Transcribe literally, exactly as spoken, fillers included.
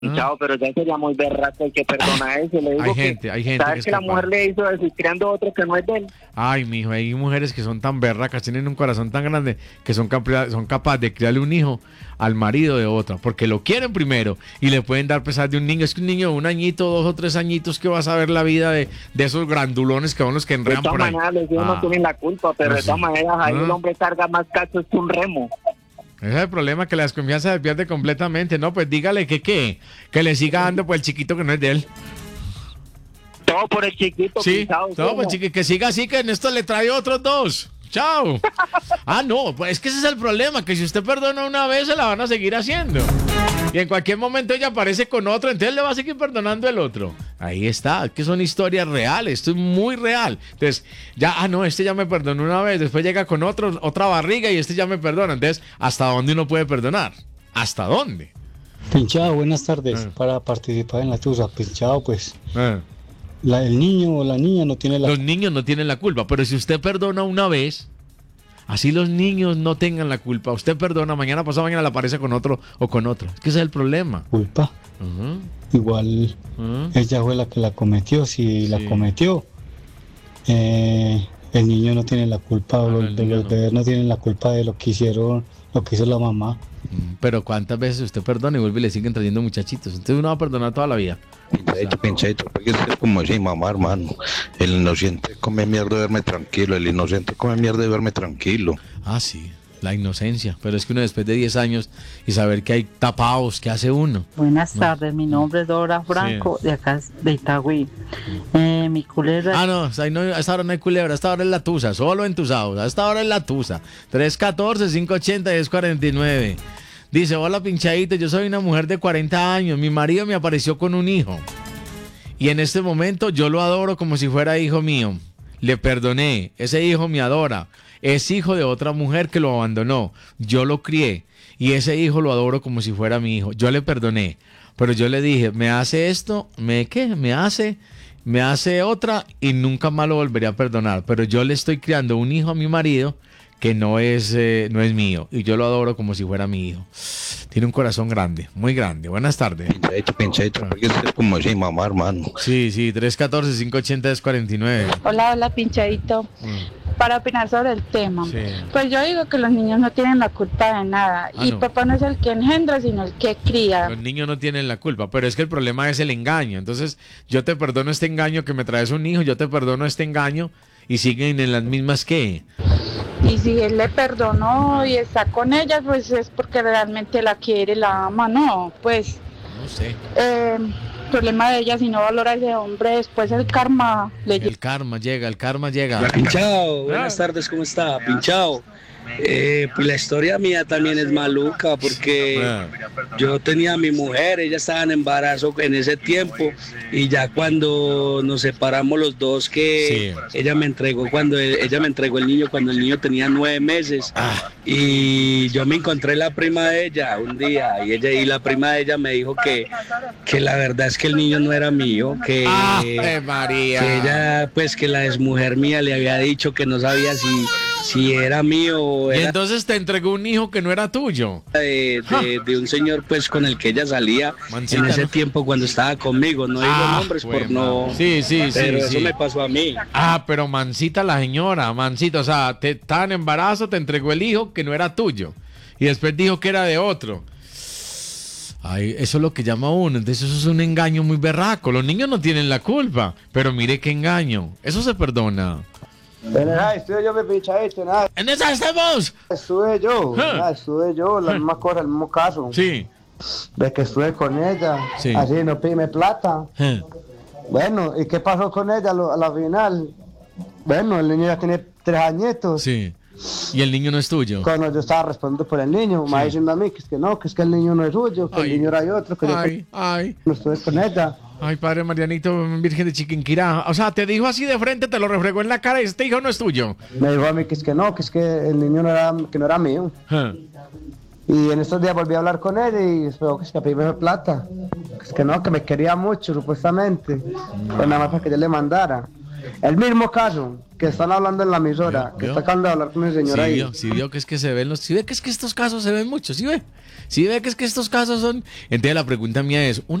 Chao, pero ya sería muy berraco el que perdona eso. Le digo Hay que, gente, hay gente ¿sabes que es que la capaz. mujer le hizo eso y creando otro que no es de él? Ay, mijo, hay mujeres que son tan berracas, tienen un corazón tan grande que son, capaz, son capaces de criarle un hijo al marido de otra, porque lo quieren primero y le pueden dar pesar de un niño. Es que un niño de un añito, dos o tres añitos, que va a saber la vida de, de esos grandulones que son los que De enredan todas por ahí. maneras, los hijos Ah, no tienen la culpa, pero no de todas sé. maneras ahí Ah. el hombre carga más cachos que un remo. Ese es el problema, que la desconfianza se pierde completamente. No, pues dígale que qué, que le siga dando por el chiquito que no es de él. Todo por el chiquito. Sí, pisado, no, ¿sí, pues no? chiqui, que siga así, que en esto le trae otros dos. Chao. Ah, no, pues es que ese es el problema, que si usted perdona una vez, se la van a seguir haciendo. Y en cualquier momento ella aparece con otro, entonces le va a seguir perdonando el otro. Ahí está, que son historias reales, esto es muy real. Entonces, ya, ah, no, este ya me perdonó una vez, después llega con otro, otra barriga y este ya me perdona. Entonces, ¿hasta dónde uno puede perdonar? ¿Hasta dónde? Pinchado, buenas tardes. Ah. Para participar en la tusa, Pinchado, pues Ah. la, el niño o la niña no tiene la... Los niños no tienen la culpa, pero si usted perdona una vez, así los niños no tengan la culpa. Usted perdona, mañana pasado mañana le aparece con otro o con otra. Es que ese es el problema. culpa. Ujú, Igual ujú. ella fue la que la cometió. Si Sí. la cometió, eh, el niño no tiene la culpa, Ah, o no, los, el de niño los no. bebés no tienen la culpa de lo que hicieron, lo que hizo la mamá. Mm, Pero ¿cuántas veces usted perdona y vuelve y le siguen trayendo muchachitos? Entonces uno va a perdonar toda la vida. Pinchadito, pinchadito, porque es que es como dice mi mamá, hermano. El inocente come mierda y duerme tranquilo. El inocente come mierda y duerme tranquilo. Ah, sí, la inocencia. Pero es que uno después de diez años y saber que hay tapados, ¿qué hace uno? Buenas tardes, mi nombre es Dora Franco, de acá de Itagüí. Eh, mi culebra... Ah, no, ahí no, a esta hora no hay culebra, a esta hora es la tusa, solo entusados, a esta hora es la tusa. tres uno cuatro, cinco ocho cero, diez cuarenta y nueve. Dice, hola pinchadito, yo soy una mujer de cuarenta años, mi marido me apareció con un hijo. Y en este momento yo lo adoro como si fuera hijo mío. Le perdoné, ese hijo me adora. Es hijo de otra mujer que lo abandonó. Yo lo crié y ese hijo lo adoro como si fuera mi hijo. Yo le perdoné, pero yo le dije, me hace esto, ¿me qué? Me hace, me hace otra y nunca más lo volveré a perdonar. Pero yo le estoy criando un hijo a mi marido que no es, eh, no es mío y yo lo adoro como si fuera mi hijo. Tiene un corazón grande, muy grande. Buenas tardes. Pinchadito, pinchadito, porque es que es como dice mi mamá, hermano. Sí, sí, tres uno cuatro, cinco ocho cero, diez cuarenta y nueve. Hola, hola, pinchadito. Mm. Para opinar sobre el tema. Sí. Pues yo digo que los niños no tienen la culpa de nada. Ah, y no. papá no es el que engendra, sino el que cría. Los niños no tienen la culpa, pero es que el problema es el engaño. Entonces, yo te perdono este engaño que me traes un hijo, yo te perdono este engaño y siguen en las mismas que. Y si él le perdonó y está con ella, pues es porque realmente la quiere, la ama, no. Pues No sé. eh, problema de ella, si no valora a ese hombre, después el karma le llega. El karma llega, el karma llega. Pinchado, buenas tardes, ¿cómo está? Pinchado. Eh, pues la historia mía también es maluca porque Ah. yo tenía a mi mujer, ella estaba en embarazo en ese tiempo y ya cuando nos separamos los dos que Sí. ella me entregó cuando ella me entregó el niño cuando el niño tenía nueve meses Ah. y yo me encontré la prima de ella un día y ella y la prima de ella me dijo que, que la verdad es que el niño no era mío, que ¡Ave María! que ella, pues que la exmujer mía le había dicho que no sabía si, si era mío o Y era entonces te entregó un hijo que no era tuyo. de, de- de un señor pues con el que ella salía Mancita, en ese ¿no? tiempo cuando estaba conmigo. No digo Ah, nombres güey, por no... man. Sí, sí, sí, pero eso sí. me pasó a mí. Ah, pero mancita la señora, mancita, o sea, te estaba en embarazo, te entregó el hijo que no era tuyo. Y después dijo que era de otro. Ay, eso es lo que llama uno. Entonces eso es un engaño muy berraco. Los niños no tienen la culpa. Pero mire qué engaño. Eso se perdona. Pero nada, estuve yo, mi pinchadito, nada, ¡En esa estamos! estuve yo, Ja. nada, estuve yo, la misma cosa, el mismo caso, Sí. de que estuve con ella, Sí. así no pide plata. Eh. Bueno, ¿y qué pasó con ella a, lo- a la final? Bueno, el niño ya tiene tres añitos. Sí. Y el niño no es tuyo. Cuando yo estaba respondiendo por el niño, me va diciendo a mí que es que no, que es que el niño no es suyo, que Ay. el niño era de otro, que Ay, ay. yo no estuve con ella. Ay, padre Marianito, Virgen de Chiquinquirá. O sea, te dijo así de frente, te lo refregó en la cara y este hijo no es tuyo. Me dijo a mí que es que no, que es que el niño no era, que no era mío. Eh. Y en estos días volví a hablar con él y espero que es que a pedirme plata. Que es que no, que me quería mucho, supuestamente. Pues nada más para que yo le mandara. El mismo caso que están hablando en la emisora, ¿Vio? que ¿Vio? está acabando de hablar con el señor Sí ahí. vio, sí vio que es que se ven los, sí ve que es que estos casos se ven muchos, sí ve, sí ve que es que estos casos son. Entonces la pregunta mía es,